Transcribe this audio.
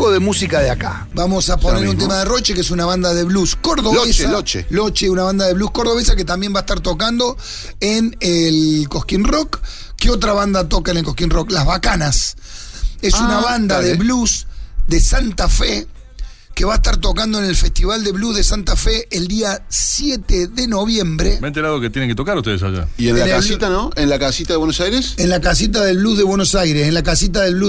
algo de música de acá. Vamos a poner un tema de Roche, que es una banda de blues cordobesa. Loche, una banda de blues cordobesa que también va a estar tocando en el Cosquín Rock. ¿Qué otra banda toca en el Cosquín Rock? Las Bacanas. Es una banda de blues de Santa Fe que va a estar tocando en el Festival de Blues de Santa Fe el día 7 de noviembre. Me he enterado que tienen que tocar ustedes allá. ¿Y en la casita, no? ¿En la casita de Buenos Aires? En la casita del blues de Buenos Aires, en la casita del blues